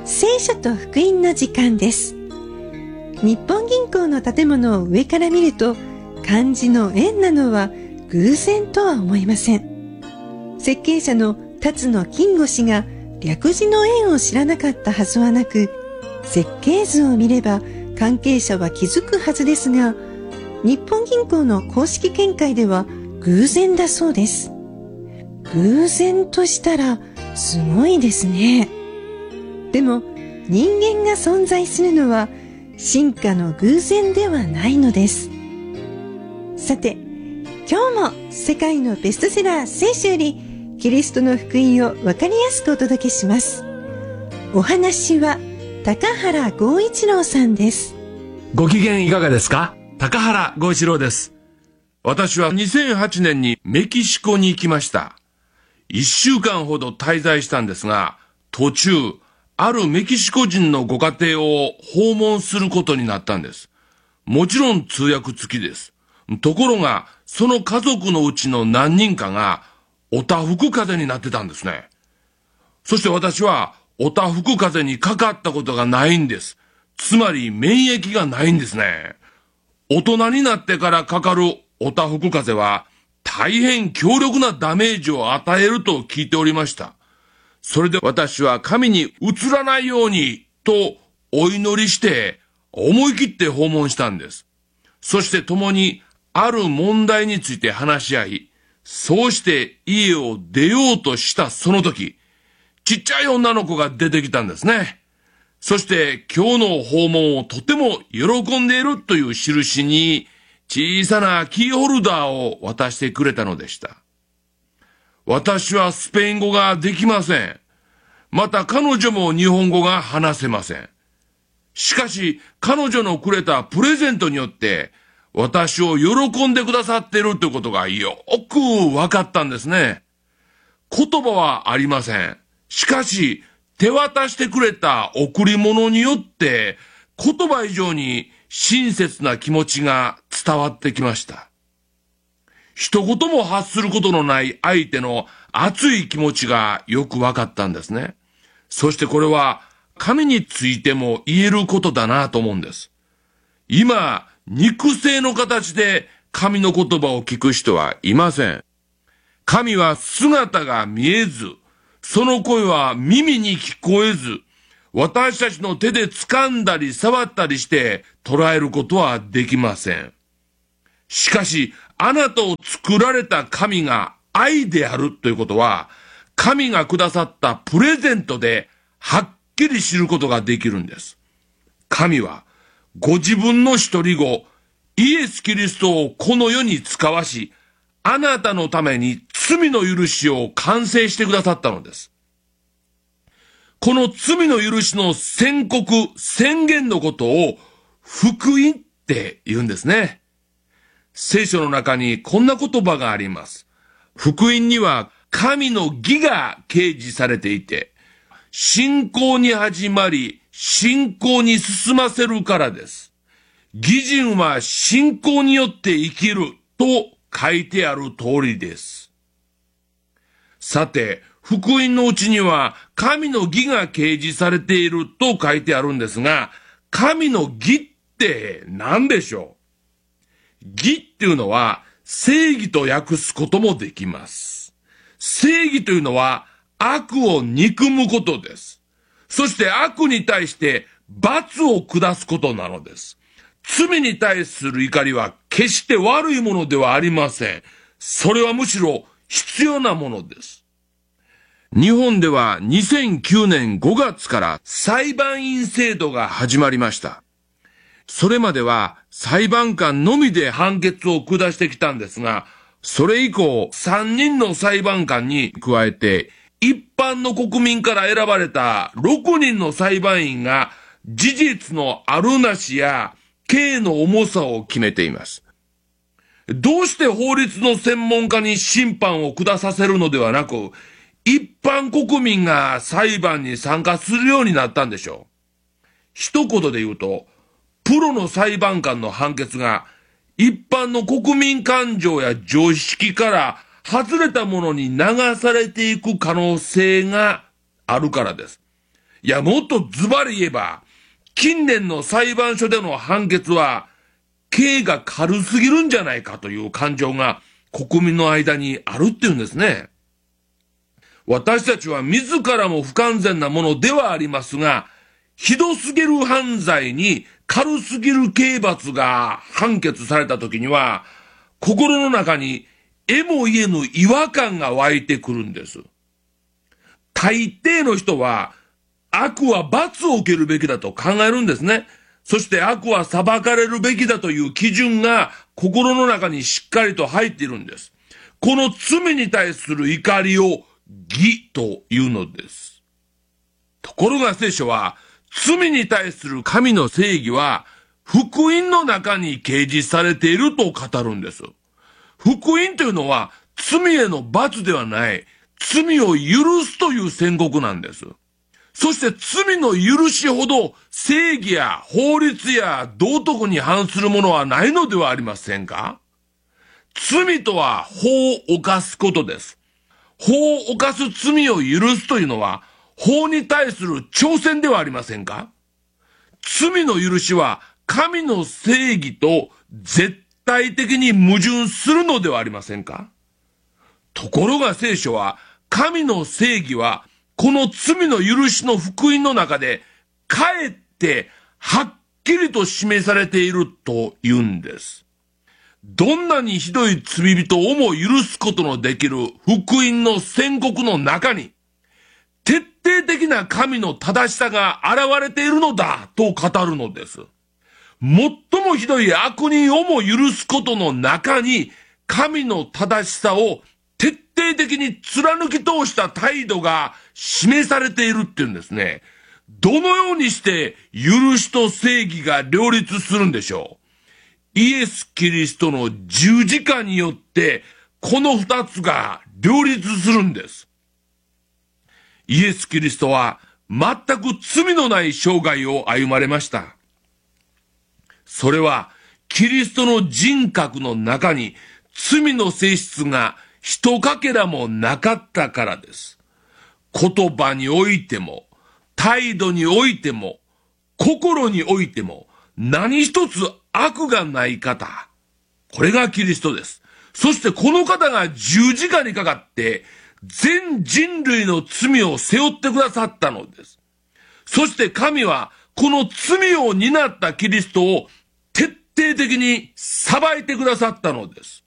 聖書と福音の時間です。日本銀行の建物を上から見ると漢字の円なのは偶然とは思いません。設計者の辰野金吾氏が略字の円を知らなかったはずはなく、設計図を見れば関係者は気づくはずですが、日本銀行の公式見解では偶然だそうです。偶然としたらすごいですね。でも人間が存在するのは進化の偶然ではないのです。さて、今日も世界のベストセラー聖書よりキリストの福音をわかりやすくお届けします。お話は高原剛一郎さんです。 ご機嫌いかがですか？高原剛一郎です。私は2008年にメキシコに行きました。1週間ほど滞在したんですが、途中、あるメキシコ人のご家庭を訪問することになったんです。もちろん通訳付きです。ところが、その家族のうちの何人かが、おたふく風邪になってたんですね。そして私は、おたふく風邪にかかったことがないんです。つまり、免疫がないんですね。大人になってからかかるおたふく風邪は、大変強力なダメージを与えると聞いておりました。それで私は神に移らないようにとお祈りして思い切って訪問したんです。そして共にある問題について話し合い、そうして家を出ようとしたその時、ちっちゃい女の子が出てきたんですね。そして今日の訪問をとても喜んでいるという印に小さなキーホルダーを渡してくれたのでした。私はスペイン語ができません。また彼女も日本語が話せません。しかし彼女のくれたプレゼントによって私を喜んでくださっているということがよく分かったんですね。言葉はありません。しかし手渡してくれた贈り物によって言葉以上に親切な気持ちが伝わってきました。一言も発することのない相手の熱い気持ちがよく分かったんですね。そしてこれは神についても言えることだなと思うんです。今、肉声の形で神の言葉を聞く人はいません。神は姿が見えず、その声は耳に聞こえず、私たちの手で掴んだり触ったりして捉えることはできません。しかし、あなたを作られた神が愛であるということは、神がくださったプレゼントではっきり知ることができるんです。神は、ご自分の一人子、イエス・キリストをこの世に使わし、あなたのために罪の許しを完成してくださったのです。この罪の許しの宣告、宣言のことを福音って言うんですね。聖書の中にこんな言葉があります。福音には神の義が掲示されていて、信仰に始まり、信仰に進ませるからです。義人は信仰によって生きると書いてある通りです。さて、福音のうちには神の義が掲示されていると書いてあるんですが、神の義って何でしょう？義っていうのは正義と訳すこともできます。正義というのは悪を憎むことです。そして悪に対して罰を下すことなのです。罪に対する怒りは決して悪いものではありません。それはむしろ必要なものです。日本では2009年5月から裁判員制度が始まりました。それまでは裁判官のみで判決を下してきたんですが、それ以降3人の裁判官に加えて、一般の国民から選ばれた6人の裁判員が事実のあるなしや刑の重さを決めています。どうして法律の専門家に審判を下させるのではなく、一般国民が裁判に参加するようになったんでしょう。一言で言うと、プロの裁判官の判決が一般の国民感情や常識から外れたものに流されていく可能性があるからです。 いや、もっとズバリ言えば、近年の裁判所での判決は、刑が軽すぎるんじゃないかという感情が国民の間にあるっていうんですね。私たちは自らも不完全なものではありますが、ひどすぎる犯罪に軽すぎる刑罰が判決された時には、心の中に得も言えぬ違和感が湧いてくるんです。大抵の人は、悪は罰を受けるべきだと考えるんですね。そして悪は裁かれるべきだという基準が心の中にしっかりと入っているんです。この罪に対する怒りを義というのです。ところが聖書は、罪に対する神の正義は、福音の中に掲示されていると語るんです。福音というのは、罪への罰ではない、罪を許すという宣告なんです。そして罪の許しほど正義や法律や道徳に反するものはないのではありませんか？罪とは法を犯すことです。法を犯す罪を許すというのは法に対する挑戦ではありませんか？罪の許しは神の正義と絶対的に矛盾するのではありませんか？ところが聖書は神の正義はこの罪の許しの福音の中で、かえってはっきりと示されていると言うんです。どんなにひどい罪人をも許すことのできる福音の宣告の中に、徹底的な神の正しさが現れているのだと語るのです。最もひどい悪人をも許すことの中に、神の正しさを徹底的に貫き通した態度が示されているって言うんですね。どのようにして許しと正義が両立するんでしょう。イエス・キリストの十字架によってこの二つが両立するんです。イエス・キリストは全く罪のない生涯を歩まれました。それはキリストの人格の中に罪の性質が一かけらもなかったからです。言葉においても、態度においても、心においても、何一つ悪がない方。これがキリストです。そしてこの方が十字架にかかって、全人類の罪を背負ってくださったのです。そして神は、この罪を担ったキリストを徹底的に裁いてくださったのです。